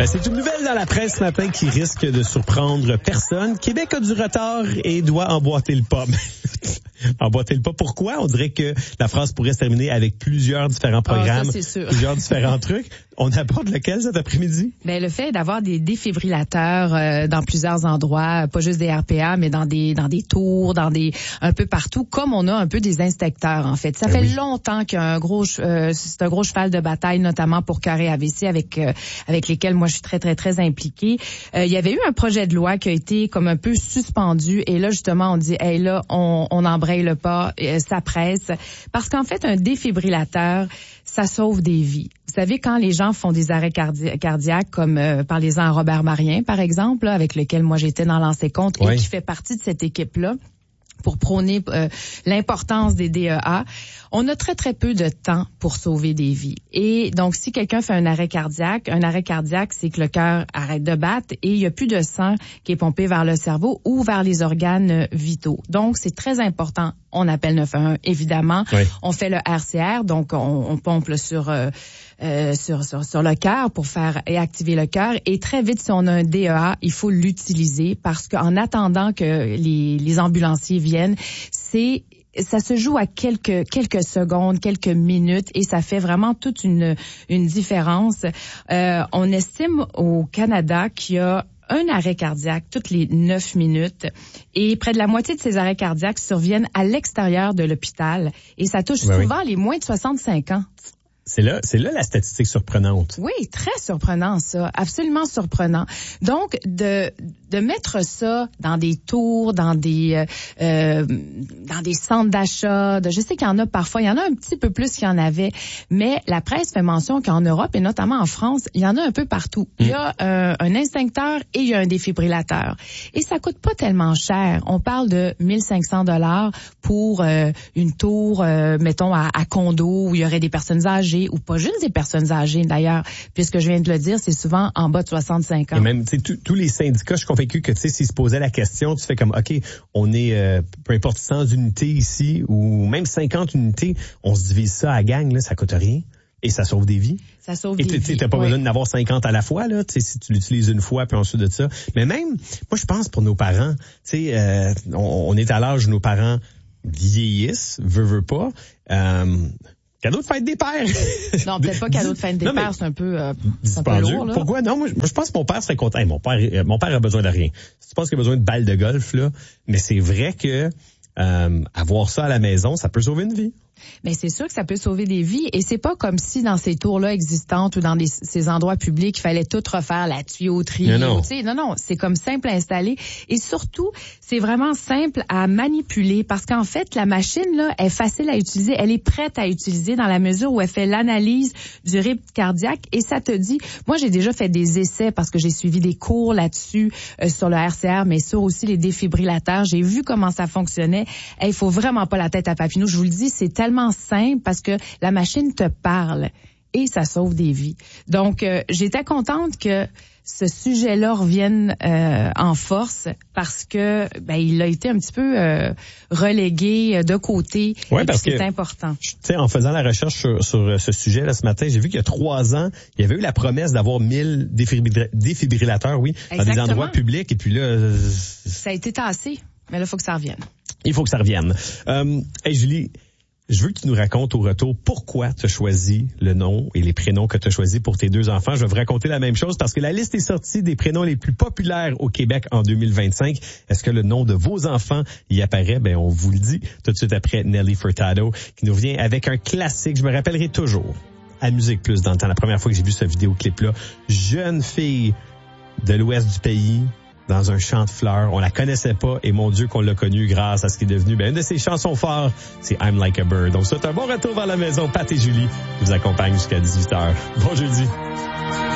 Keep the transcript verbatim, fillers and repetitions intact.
c'est une nouvelle dans la presse ce matin qui risque de surprendre personne. Québec a du retard et doit emboîter le pas. Emboîter le pas. Pourquoi? On dirait que la phrase pourrait se terminer avec plusieurs différents programmes, oh, ça, plusieurs différents trucs. On aborde lequel cet après-midi? Ben le fait d'avoir des défibrillateurs euh, dans plusieurs endroits, pas juste des R P A, mais dans des dans des tours, dans des un peu partout, comme on a un peu des inspecteurs en fait. Ça fait oui. longtemps qu'il y a un gros euh, c'est un gros cheval de bataille, notamment pour cœur et A V C, avec euh, avec lesquels moi je suis très très très impliquée. Euh, il y avait eu un projet de loi qui a été comme un peu suspendu, et là justement on dit hey là on on embraye le pas, euh, ça presse, parce qu'en fait un défibrillateur ça sauve des vies. Vous savez, quand les gens font des arrêts cardi- cardiaques, comme euh, parlez-en à Robert Marien, par exemple, là, avec lequel moi j'étais dans Lancer Compte, oui. et qui fait partie de cette équipe-là, pour prôner euh, l'importance des D E A, on a très, très peu de temps pour sauver des vies. Et donc, si quelqu'un fait un arrêt cardiaque, un arrêt cardiaque, c'est que le cœur arrête de battre et il n'y a plus de sang qui est pompé vers le cerveau ou vers les organes vitaux. Donc, c'est très important. On appelle neuf un un, évidemment. Oui. On fait le R C R, donc on, on pompe là, sur... Euh, Euh, sur, sur, sur le cœur pour faire et activer le cœur. Et très vite, si on a un D E A, il faut l'utiliser parce qu'en attendant que les, les ambulanciers viennent, c'est ça se joue à quelques quelques secondes, quelques minutes, et ça fait vraiment toute une une différence. Euh, on estime au Canada qu'il y a un arrêt cardiaque toutes les neuf minutes, et près de la moitié de ces arrêts cardiaques surviennent à l'extérieur de l'hôpital, et ça touche ben souvent oui. les moins de soixante-cinq ans. C'est là, c'est là la statistique surprenante. Oui, très surprenant ça, absolument surprenant. Donc de de mettre ça dans des tours, dans des euh, dans des centres d'achat, de, je sais qu'il y en a parfois, il y en a un petit peu plus qu'il y en avait, mais la presse fait mention qu'en Europe et notamment en France, il y en a un peu partout. Mmh. Il y a euh, un instincteur et il y a un défibrillateur, et ça coûte pas tellement cher. On parle de mille cinq cents dollars pour euh, une tour, euh, mettons à, à condo où il y aurait des personnes âgées, ou pas juste des personnes âgées d'ailleurs, puisque je viens de le dire, c'est souvent en bas de soixante-cinq ans. Et même, tu sais, tous les syndicats, je suis convaincu que, tu sais, s'ils se posaient la question, tu fais comme, OK, on est, euh, peu importe, cent unités ici, ou même cinquante unités, on se divise ça à gang, là, ça coûte rien. Et ça sauve des vies. Ça sauve et des vies. Et t'as pas oui. besoin d'en avoir cinquante à la fois, là, tu sais, si tu l'utilises une fois, puis ensuite de ça. Mais même, moi, je pense pour nos parents, tu sais, euh, on, on est à l'âge où nos parents vieillissent, veut, veut pas. Euh, Cadeau de fête des pères. Non, peut-être pas cadeau de fête des non, pères, c'est un peu, euh, c'est un peu lourd, là. Pourquoi? Non, moi, je pense que mon père serait content. Hey, mon père, euh, mon père a besoin de rien. Je pense qu'il a besoin de balles de golf, là. Mais c'est vrai que, euh, avoir ça à la maison, ça peut sauver une vie. Mais c'est sûr que ça peut sauver des vies, et c'est pas comme si dans ces tours-là existantes ou dans des, ces endroits publics, il fallait tout refaire, la tuyauterie. Non, non. Tu sais, non, non, c'est comme simple à installer, et surtout, c'est vraiment simple à manipuler, parce qu'en fait, la machine là est facile à utiliser, elle est prête à utiliser dans la mesure où elle fait l'analyse du rythme cardiaque, et ça te dit, moi j'ai déjà fait des essais parce que j'ai suivi des cours là-dessus euh, sur le R C R, mais sur aussi les défibrillateurs, j'ai vu comment ça fonctionnait. Il faut vraiment pas la tête à Papineau, je vous le dis, c'est tellement simple parce que la machine te parle et ça sauve des vies. Donc, euh, j'étais contente que ce sujet-là revienne euh, en force, parce que ben il a été un petit peu euh, relégué de côté. Ouais, et parce c'est que, important. Tu sais, en faisant la recherche sur, sur ce sujet-là ce matin, j'ai vu qu'il y a trois ans, il y avait eu la promesse d'avoir mille défibrill- défibrillateurs, oui, Exactement. dans des endroits publics, et puis là... Euh, ça a été tassé, mais là, il faut que ça revienne. Il faut que ça revienne. Euh, hey Julie, je veux que tu nous racontes au retour pourquoi tu as choisi le nom et les prénoms que tu as choisis pour tes deux enfants. Je vais vous raconter la même chose parce que la liste est sortie des prénoms les plus populaires au Québec en deux mille vingt-cinq. Est-ce que le nom de vos enfants y apparaît? Ben, on vous le dit tout de suite après Nelly Furtado qui nous vient avec un classique. Je me rappellerai toujours à Musique Plus dans le temps, la première fois que j'ai vu ce vidéoclip-là. Jeune fille de l'ouest du pays, dans un champ de fleurs. On la connaissait pas, et mon Dieu qu'on l'a connue grâce à ce qui est devenu. Ben, une de ses chansons fortes, c'est I'm Like a Bird. Donc, c'est un bon retour vers la maison. Pat et Julie vous accompagnent jusqu'à dix-huit heures. Bon jeudi.